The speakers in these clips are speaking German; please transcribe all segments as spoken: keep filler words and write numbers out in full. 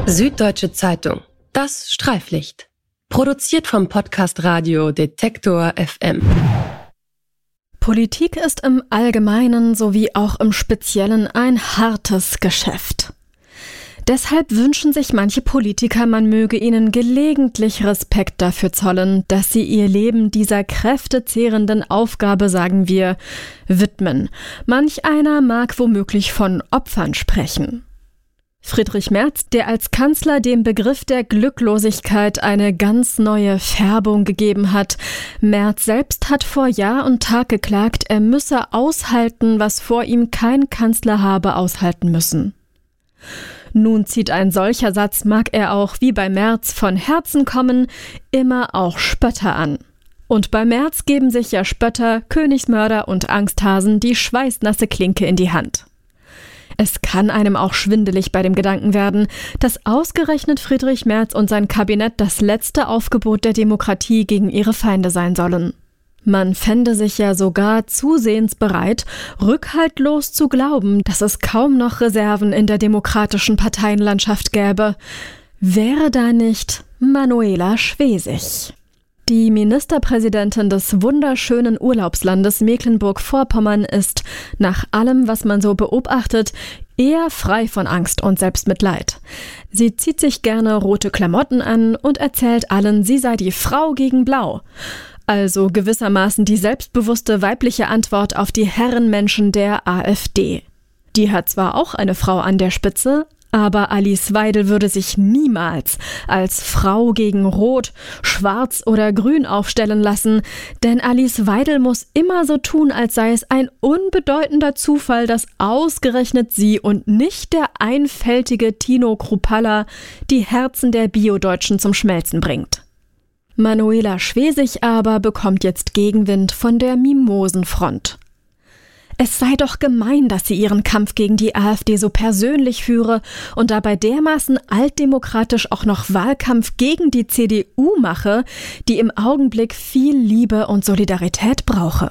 Süddeutsche Zeitung. Das Streiflicht. Produziert vom Podcast Radio Detektor F M. Politik ist im Allgemeinen sowie auch im Speziellen ein hartes Geschäft. Deshalb wünschen sich manche Politiker, man möge ihnen gelegentlich Respekt dafür zollen, dass sie ihr Leben dieser kräftezehrenden Aufgabe, sagen wir, widmen. Manch einer mag womöglich von Opfern sprechen. Friedrich Merz, der als Kanzler dem Begriff der Glücklosigkeit eine ganz neue Färbung gegeben hat. Merz selbst hat vor Jahr und Tag geklagt, er müsse aushalten, was vor ihm kein Kanzler habe aushalten müssen. Nun zieht ein solcher Satz, mag er auch wie bei Merz von Herzen kommen, immer auch Spötter an. Und bei Merz geben sich ja Spötter, Königsmörder und Angsthasen die schweißnasse Klinke in die Hand. Es kann einem auch schwindelig bei dem Gedanken werden, dass ausgerechnet Friedrich Merz und sein Kabinett das letzte Aufgebot der Demokratie gegen ihre Feinde sein sollen. Man fände sich ja sogar zusehends bereit, rückhaltlos zu glauben, dass es kaum noch Reserven in der demokratischen Parteienlandschaft gäbe. Wäre da nicht Manuela Schwesig? Die Ministerpräsidentin des wunderschönen Urlaubslandes Mecklenburg-Vorpommern ist, nach allem, was man so beobachtet, eher frei von Angst und Selbstmitleid. Sie zieht sich gerne rote Klamotten an und erzählt allen, sie sei die Frau gegen Blau. Also gewissermaßen die selbstbewusste weibliche Antwort auf die Herrenmenschen der AfD. Die hat zwar auch eine Frau an der Spitze, aber Alice Weidel würde sich niemals als Frau gegen Rot, Schwarz oder Grün aufstellen lassen, denn Alice Weidel muss immer so tun, als sei es ein unbedeutender Zufall, dass ausgerechnet sie und nicht der einfältige Tino Kruppalla die Herzen der Bio-Deutschen zum Schmelzen bringt. Manuela Schwesig aber bekommt jetzt Gegenwind von der Mimosenfront. Es sei doch gemein, dass sie ihren Kampf gegen die AfD so persönlich führe und dabei dermaßen altdemokratisch auch noch Wahlkampf gegen die C D U mache, die im Augenblick viel Liebe und Solidarität brauche.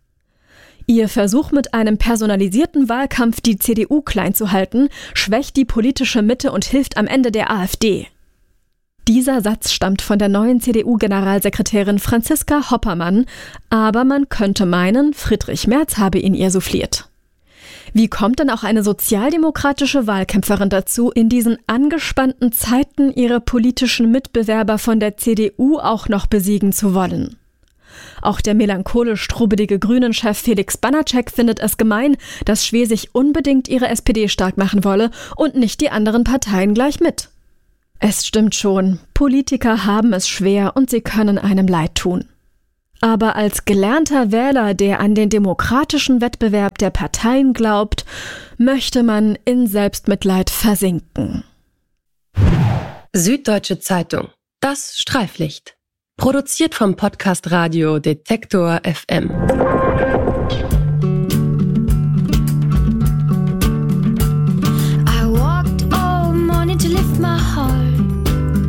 Ihr Versuch, mit einem personalisierten Wahlkampf die C D U klein zu halten, schwächt die politische Mitte und hilft am Ende der AfD. Dieser Satz stammt von der neuen C D U-Generalsekretärin Franziska Hoppermann, aber man könnte meinen, Friedrich Merz habe ihn ihr souffliert. Wie kommt denn auch eine sozialdemokratische Wahlkämpferin dazu, in diesen angespannten Zeiten ihre politischen Mitbewerber von der C D U auch noch besiegen zu wollen? Auch der melancholisch trubbelige Grünen-Chef Felix Banacek findet es gemein, dass Schwesig unbedingt ihre S P D stark machen wolle und nicht die anderen Parteien gleich mit. Es stimmt schon, Politiker haben es schwer und sie können einem leid tun. Aber als gelernter Wähler, der an den demokratischen Wettbewerb der Parteien glaubt, möchte man in Selbstmitleid versinken. Süddeutsche Zeitung. Das Streiflicht. Produziert vom Podcast Radio Detektor F M.